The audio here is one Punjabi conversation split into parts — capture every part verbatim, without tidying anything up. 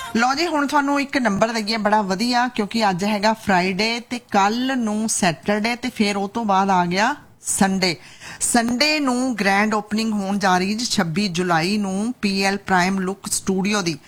ਲਓ ਜੀ ਹੁਣ ਤੁਹਾਨੂੰ ਇੱਕ ਨੰਬਰ ਦਈਏ ਬੜਾ ਵਧੀਆ ਕਿਉਂਕਿ ਅੱਜ ਹੈਗਾ ਫਰਾਈਡੇ ਤੇ ਕੱਲ ਨੂੰ ਸੈਟਰਡੇ ਤੇ ਫਿਰ ਉਹ ਤੋਂ ਬਾਅਦ ਆ ਗਿਆ ਸੰਡੇ। ਸੰਡੇ ਨੂੰ ਗ੍ਰੈਂਡ ਓਪਨਿੰਗ ਹੋਣ ਜਾ ਰਹੀ ਜੀ ਛੱਬੀ ਜੁਲਾਈ ਨੂੰ ਪੀਐਲ ਪ੍ਰਾਈਮ ਲੁੱਕ ਸਟੂਡੀਓ ਦੀ।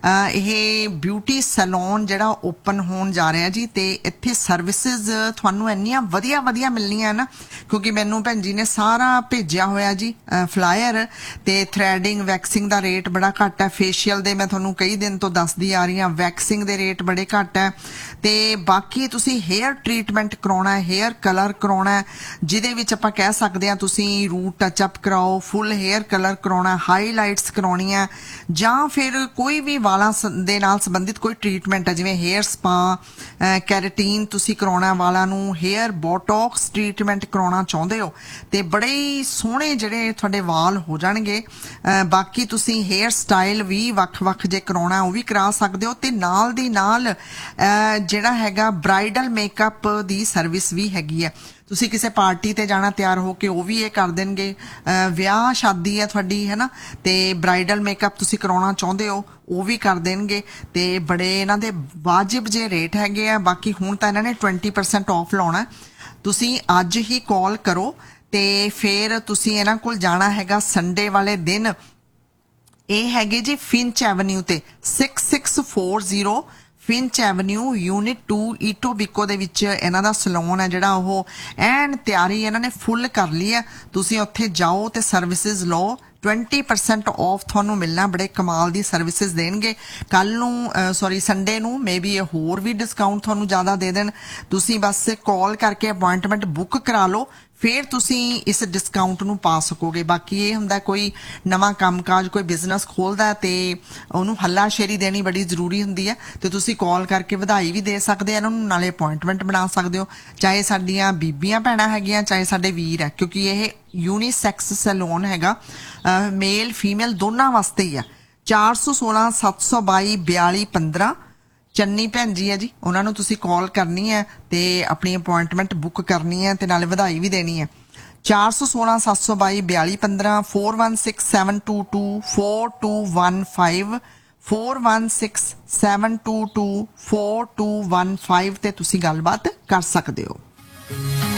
ਇਹ ਬਿਊਟੀ ਸੈਲੂਨ ਜਿਹੜਾ ਓਪਨ ਹੋਣ ਜਾ ਰਿਹਾ ਜੀ ਤੇ ਇੱਥੇ ਸਰਵਿਸਿਜ਼ ਤੁਹਾਨੂੰ ਇੰਨੀਆਂ ਵਧੀਆ ਵਧੀਆ ਮਿਲਣੀਆਂ ਨਾ ਕਿਉਂਕਿ ਮੈਨੂੰ ਭੈਣ ਜੀ ਨੇ ਸਾਰਾ ਭੇਜਿਆ ਹੋਇਆ ਜੀ ਫਲਾਇਰ। ਤੇ ਥ੍ਰੈਡਿੰਗ ਵੈਕਸਿੰਗ ਦਾ ਰੇਟ ਬੜਾ ਘੱਟ ਹੈ। ਫੇਸ਼ੀਅਲ ਦੇ ਮੈਂ ਤੁਹਾਨੂੰ ਕਈ ਦਿਨ ਤੋਂ ਦੱਸਦੀ ਆ ਰਹੀ ਹਾਂ, ਵੈਕਸਿੰਗ ਦੇ ਰੇਟ ਬੜੇ ਘੱਟ ਹੈ। ਤੇ ਬਾਕੀ ਤੁਸੀਂ ਹੇਅਰ ਟ੍ਰੀਟਮੈਂਟ ਕਰਾਉਣਾ, ਹੇਅਰ ਕਲਰ ਕਰਾਉਣਾ, ਜਿਹਦੇ ਵਿੱਚ ਆਪਾਂ ਕਹਿ ਸਕਦੇ ਹਾਂ ਤੁਸੀਂ ਰੂਟ ਟੱਚਅਪ ਕਰਾਓ, ਫੁੱਲ ਹੇਅਰ ਕਲਰ ਕਰਾਉਣਾ, ਹਾਈਲਾਈਟਸ ਕਰਾਉਣੀਆਂ, ਜਾਂ ਫਿਰ ਕੋਈ ਵੀ ਵਾਲਾਂ ਦੇ ਨਾਲ ਸੰਬੰਧਿਤ ਕੋਈ ਟ੍ਰੀਟਮੈਂਟ ਹੈ ਜਿਵੇਂ ਹੇਅਰ ਸਪਾ, ਕੈਰੇਟੀਨ ਤੁਸੀਂ ਕਰਾਉਣਾ ਵਾਲਾਂ ਨੂੰ, ਹੇਅਰ ਬੋਟੌਕਸ ਟ੍ਰੀਟਮੈਂਟ ਕਰਾਉਣਾ ਚਾਹੁੰਦੇ ਹੋ ਤੇ ਬੜੇ ਹੀ ਸੋਹਣੇ ਜਿਹੜੇ ਤੁਹਾਡੇ ਵਾਲ ਹੋ ਜਾਣਗੇ। ਬਾਕੀ ਤੁਸੀਂ ਹੇਅਰ ਸਟਾਈਲ ਵੀ ਵੱਖ-ਵੱਖ ਜੇ ਕਰਾਉਣਾ ਉਹ ਵੀ ਕਰਾ ਸਕਦੇ ਹੋ ਤੇ ਨਾਲ ਦੀ ਨਾਲ ਜਿਹੜਾ ਹੈਗਾ ਬ੍ਰਾਈਡਲ ਮੇਕਅਪ ਦੀ ਸਰਵਿਸ ਵੀ ਹੈਗੀ ਹੈ। ਤੁਸੀਂ ਕਿਸੇ ਪਾਰਟੀ ਤੇ ਜਾਣਾ ਤਿਆਰ ਹੋ ਕੇ ਉਹ ਵੀ ਇਹ ਕਰ ਦੇਣਗੇ। ਵਿਆਹ ਸ਼ਾਦੀ ਹੈ ਤੁਹਾਡੀ ਹੈ ਨਾ ਤੇ ਬ੍ਰਾਈਡਲ ਮੇਕਅਪ ਤੁਸੀਂ ਕਰਾਉਣਾ ਚਾਹੁੰਦੇ ਹੋ ਉਹ ਵੀ ਕਰ ਦੇਣਗੇ ਤੇ ਬੜੇ ਇਹਨਾਂ ਦੇ ਵਾਜਿਬ ਜੇ ਰੇਟ ਹੈਗੇ ਆ। ਬਾਕੀ ਹੁਣ ਤਾਂ ਇਹਨਾਂ ਨੇ ਟਵੈਂਟੀ ਪਰਸੈਂਟ ਆਫ ਲਾਉਣਾ। ਤੁਸੀਂ ਅੱਜ ਹੀ ਕਾਲ ਕਰੋ ਤੇ ਫਿਰ ਤੁਸੀਂ ਇਹਨਾਂ ਕੋਲ ਜਾਣਾ ਹੈਗਾ ਸੰਡੇ ਵਾਲੇ ਦਿਨ। ਇਹ ਹੈਗੇ ਜੀ ਫਿੰਚ ਐਵਨਿਊ ਤੇ six six four zero finch avenue unit to ਈਟੋਬੀਕੋ ਦੇ ਵਿੱਚ ਇਹਨਾਂ ਦਾ ਸਲੂਨ ਹੈ ਜਿਹੜਾ ਉਹ ਐਨ ਤਿਆਰੀ ਇਹਨਾਂ ਨੇ ਫੁੱਲ ਕਰ ਲਈ ਹੈ। ਤੁਸੀਂ ਉੱਥੇ ਜਾਓ ਤੇ ਸਰਵਿਸਿਜ਼ ਲਓ। ट्वेंटी परसेंट ऑफ ਤੁਹਾਨੂੰ ਮਿਲਣਾ। ਬੜੇ ਕਮਾਲ ਦੀ ਸਰਵਿਸਿਜ਼ ਦੇਣਗੇ। ਕੱਲ ਨੂੰ ਸੌਰੀ ਸੰਡੇ ਨੂੰ ਮੇ ਬੀ ਇਹ ਹੋਰ ਵੀ ਡਿਸਕਾਊਂਟ ਤੁਹਾਨੂੰ ਜ਼ਿਆਦਾ ਦੇ ਦੇਣ। ਤੁਸੀਂ ਬਸ ਕਾਲ ਕਰਕੇ ਅਪਾਇੰਟਮੈਂਟ ਬੁੱਕ ਕਰਾ ਲਓ ਫਿਰ ਤੁਸੀਂ ਇਸ ਡਿਸਕਾਊਂਟ ਨੂੰ ਪਾ ਸਕੋਗੇ। ਬਾਕੀ ਇਹ ਹੁੰਦਾ ਕੋਈ ਨਵਾਂ ਕੰਮਕਾਜ ਕੋਈ ਬਿਜ਼ਨਸ ਖੋਲ੍ਹਦਾ ਤੇ ਉਹਨੂੰ ਹੱਲਾਸ਼ੇਰੀ ਦੇਣੀ ਬੜੀ ਜ਼ਰੂਰੀ ਹੁੰਦੀ ਹੈ ਤੇ ਤੁਸੀਂ ਕਾਲ ਕਰਕੇ ਵਧਾਈ ਵੀ ਦੇ ਸਕਦੇ ਆ ਇਹਨਾਂ ਨੂੰ, ਨਾਲੇ ਅਪਾਇੰਟਮੈਂਟ ਬਣਾ ਸਕਦੇ ਹੋ। ਚਾਹੇ ਸਾਡੀਆਂ ਬੀਬੀਆਂ ਭੈਣਾਂ ਹੈਗੀਆਂ ਚਾਹੇ ਸਾਡੇ ਵੀਰ ਹੈ ਕਿਉਂਕਿ ਇਹ यूनिसैक्स सैलून हैगा, मेल फीमेल दोनों वास्ते ही है। चार सौ सोलह सत्त सौ बाई बयाली पंद्रह चन्नी भैन जी है जी, उन्होंने तुसी कॉल करनी है ते अपनी अपॉइंटमेंट बुक करनी है ते नाले वधाई भी देनी है। चार सौ सोलह सत्त सौ बाई बयाली पंद्रह four one six seven two to four to one five four one six seven two to four to one five ते तुसी गलबात कर सकते हो।